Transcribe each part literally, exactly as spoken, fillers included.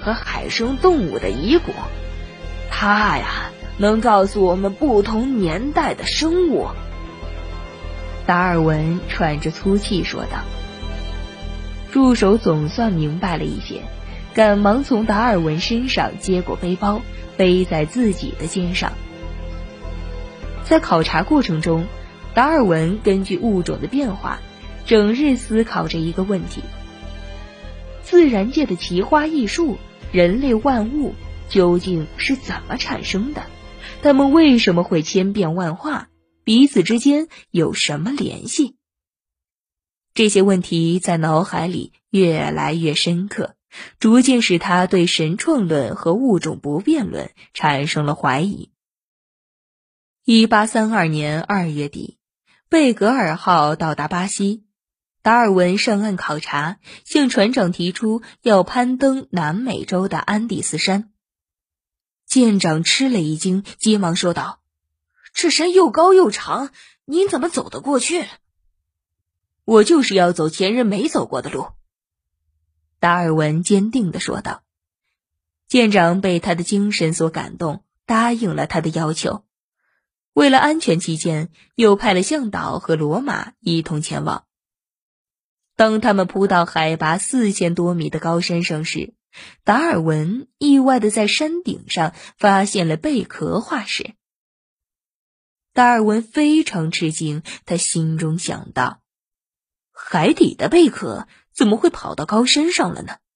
和海生动物的遗骨，它呀能告诉我们不同年代的生物。 达尔文喘着粗气说道。助手总算明白了一些，赶忙从达尔文身上接过背包，背在自己的肩上。在考察过程中，达尔文根据物种的变化，整日思考着一个问题：自然界的奇花异树，人类万物究竟是怎么产生的？它们为什么会千变万化？彼此之间有什么联系？这些问题在脑海里越来越深刻，逐渐使他对神创论和物种不变论产生了怀疑。一八三二年二月底，贝格尔号到达巴西，达尔文上岸考察，向船长提出要攀登南美洲的安第斯山。舰长吃了一惊，急忙说道：“ 这山又高又长，您怎么走得过去？”“ 我就是要走前人没走过的路。”达尔文坚定地说道。舰长被他的精神所感动，答应了他的要求。为了安全起见，又派了向导和罗马一同前往。当他们扑到海拔四千多米的高山上时，达尔文意外地在山顶上发现了贝壳化石。达尔文非常吃惊，他心中想到，海底的贝壳怎么会跑到高山上了呢？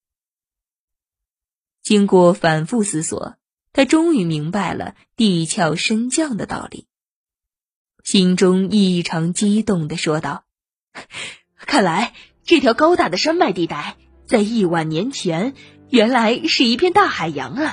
经过反复思索，他终于明白了地壳升降的道理，心中异常激动地说道：“看来这条高大的山脉地带在亿万年前原来是一片大海洋啊！”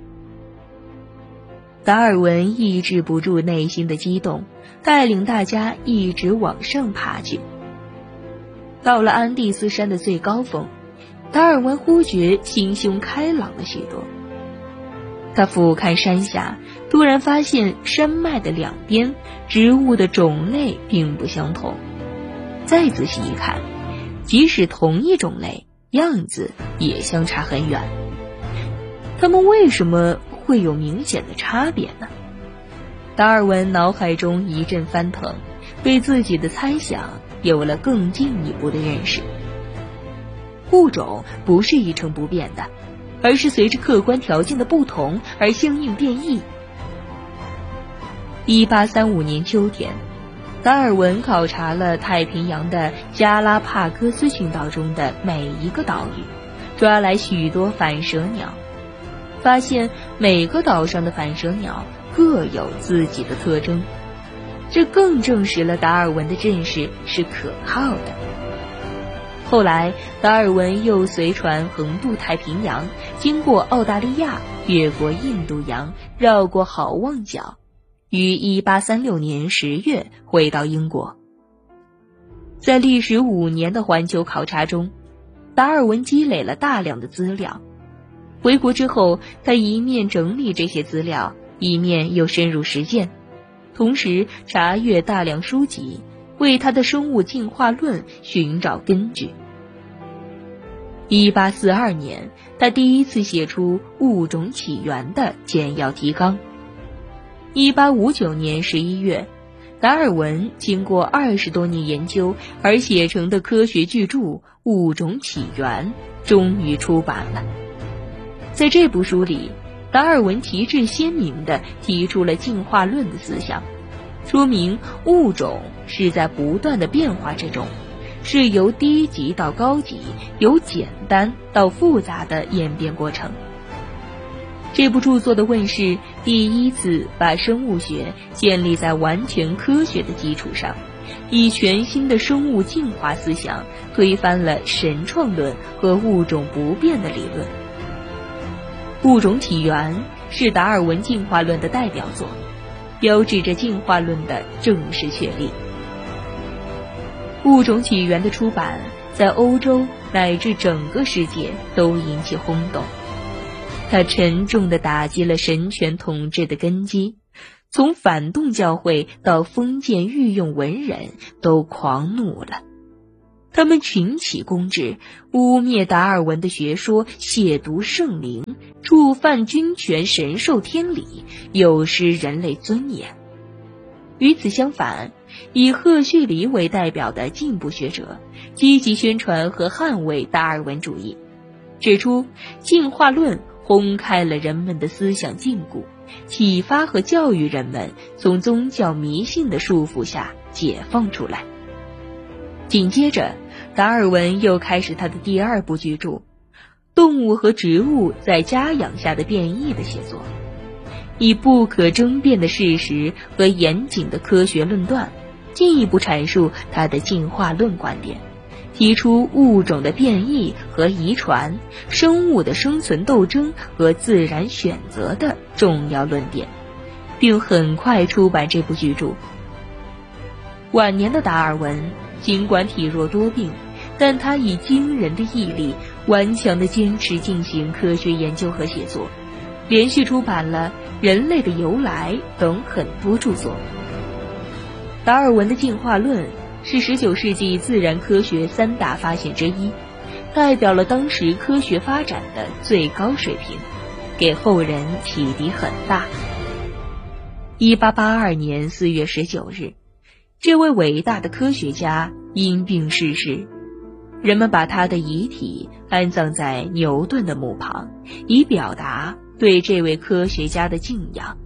达尔文抑制不住内心的激动，带领大家一直往上爬去。到了安第斯山的最高峰，达尔文忽觉心胸开朗了许多。他俯瞰山下，突然发现山脉的两边植物的种类并不相同。再仔细一看，即使同一种类，样子也相差很远。它们为什么会有明显的差别呢？达尔文脑海中一阵翻腾，对自己的猜想有了更进一步的认识。物种不是一成不变的，而是随着客观条件的不同而相应变异。一八三五年秋天，达尔文考察了太平洋的加拉帕戈斯群岛中的每一个岛屿，抓来许多反舌鸟，发现每个岛上的反舌鸟各有自己的特征，这更证实了达尔文的认识是可靠的。后来，达尔文又随船横渡太平洋，经过澳大利亚，越过印度洋，绕过好望角，于一八三六年十月回到英国。在历时五年的环球考察中，达尔文积累了大量的资料。回国之后，他一面整理这些资料，一面又深入实践，同时查阅大量书籍，为他的生物进化论寻找根据。一八四二年，他第一次写出物种起源的简要提纲。一八五九年十一月，达尔文经过二十多年研究而写成的科学巨著《物种起源》终于出版了。在这部书里，达尔文旗帜鲜明地提出了进化论的思想，说明物种是在不断的变化之中，是由低级到高级，由简单到复杂的演变过程。这部著作的问世，第一次把生物学建立在完全科学的基础上，以全新的生物进化思想推翻了神创论和物种不变的理论。物种起源是达尔文进化论的代表作，标志着进化论的正式确立。物种起源的出版在欧洲乃至整个世界都引起轰动，它沉重地打击了神权统治的根基，从反动教会到封建御用文人都狂怒了。 他们群起攻之，污蔑达尔文的学说，亵渎圣灵，触犯君权，神授天理，有失人类尊严。与此相反，以赫胥黎为代表的进步学者积极宣传和捍卫达尔文主义，指出进化论轰开了人们的思想禁锢，启发和教育人们从宗教迷信的束缚下解放出来。紧接着，达尔文又开始他的第二部巨著《动物和植物在家养下的变异》的写作，以不可争辩的事实和严谨的科学论断，进一步阐述他的进化论观点，提出物种的变异和遗传、生物的生存斗争和自然选择的重要论点，并很快出版这部巨著。晚年的达尔文尽管体弱多病，但他以惊人的毅力顽强地坚持进行科学研究和写作，连续出版了《人类的由来》等很多著作。达尔文的进化论是十九世纪自然科学三大发现之一，代表了当时科学发展的最高水平，给后人启迪很大。一八八二年四月十九日，这位伟大的科学家因病逝世，人们把他的遗体安葬在牛顿的墓旁，以表达对这位科学家的敬仰。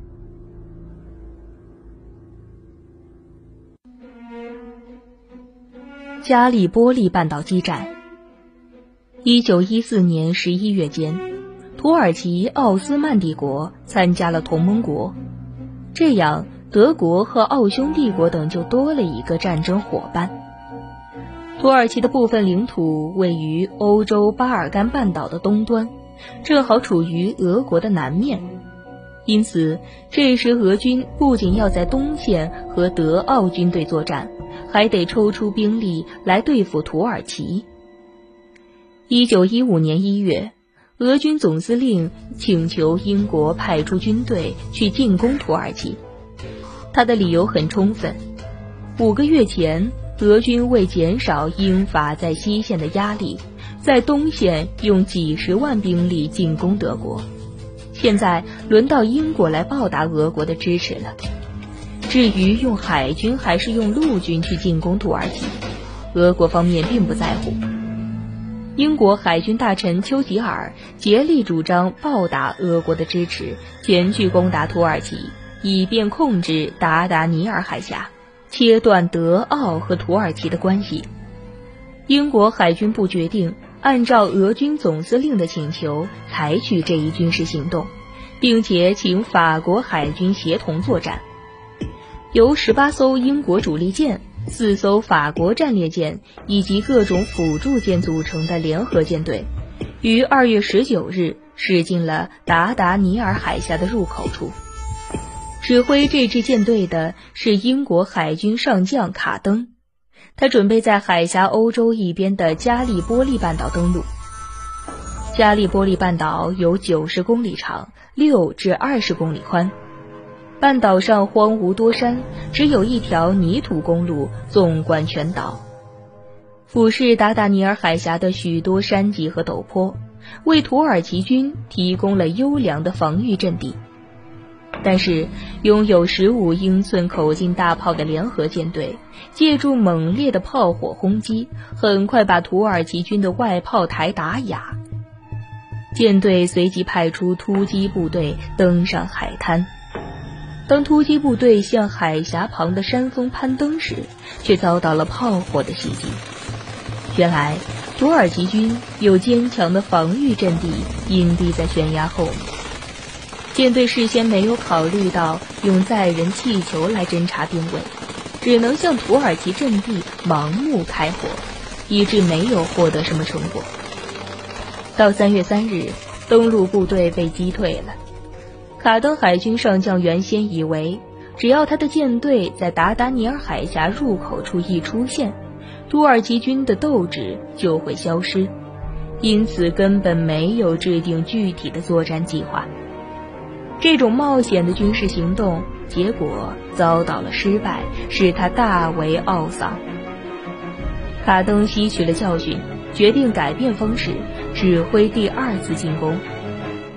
加利波利半岛激战。一九一四年十一月间，土耳其奥斯曼帝国参加了同盟国，这样德国和奥匈帝国等就多了一个战争伙伴。土耳其的部分领土位于欧洲巴尔干半岛的东端，正好处于俄国的南面，因此这时俄军不仅要在东线和德奥军队作战，还得抽出兵力来对付土耳其。一九一五年一月，俄军总司令请求英国派出军队去进攻土耳其，他的理由很充分。五个月前，俄军为减少英法在西线的压力，在东线用几十万兵力进攻德国，现在轮到英国来报答俄国的支持了。至于用海军还是用陆军去进攻土耳其，俄国方面并不在乎。英国海军大臣丘吉尔竭力主张报答俄国的支持，前去攻打土耳其，以便控制达达尼尔海峡，切断德奥和土耳其的关系。英国海军部决定按照俄军总司令的请求采取这一军事行动，并且请法国海军协同作战。由十八艘英国主力舰、四艘法国战列舰以及各种辅助舰组成的联合舰队，于二月十九日驶进了达达尼尔海峡的入口处。指挥这支舰队的是英国海军上将卡登，他准备在海峡欧洲一边的加利波利半岛登陆。加利波利半岛有九十公里长，六至二十公里宽。半岛上荒芜多山，只有一条泥土公路纵贯全岛，俯视达达尼尔海峡的许多山脊和陡坡，为土耳其军提供了优良的防御阵地。但是拥有十五英寸口径大炮的联合舰队借助猛烈的炮火轰击，很快把土耳其军的外炮台打哑。舰队随即派出突击部队登上海滩。当突击部队向海峡旁的山峰攀登时，却遭到了炮火的袭击。原来土耳其军有坚强的防御阵地隐蔽在悬崖后面，舰队事先没有考虑到用载人气球来侦察定位，只能向土耳其阵地盲目开火，以致没有获得什么成果。到三月三日，登陆部队被击退了。卡登海军上将原先以为，只要他的舰队在达达尼尔海峡入口处一出现，土耳其军的斗志就会消失，因此根本没有制定具体的作战计划。这种冒险的军事行动结果遭到了失败，使他大为懊丧。 卡登吸取了教训，决定改变方式，指挥第二次进攻。